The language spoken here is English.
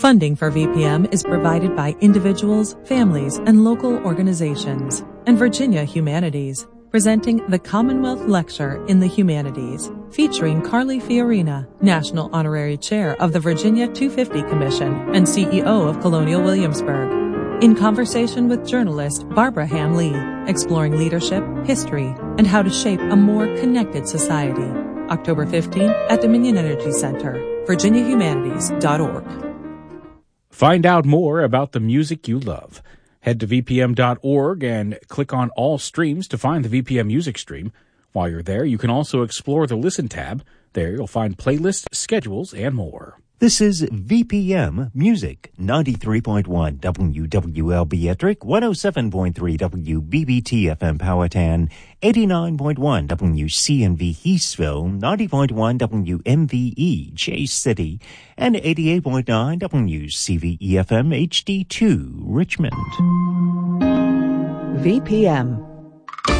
Funding for VPM is provided by individuals, families, and local organizations, and Virginia Humanities, presenting the Commonwealth Lecture in the Humanities, featuring Carly Fiorina, National Honorary Chair of the Virginia 250 Commission and CEO of Colonial Williamsburg, in conversation with journalist Barbara Ham Lee, exploring leadership, history, and how to shape a more connected society. October 15th at Dominion Energy Center, virginiahumanities.org. Find out more about the music you love. Head to vpm.org and click on All Streams to find the VPM music stream. While you're there, you can also explore the Listen tab. There you'll find playlists, schedules, and more. This is VPM Music, 93.1 WWLB Ettrick, 107.3 WBBT FM Powhatan, 89.1 WCNV Eastville, 90.1 WMVE Chase City, and 88.9 WCVE FM HD2 Richmond. VPM.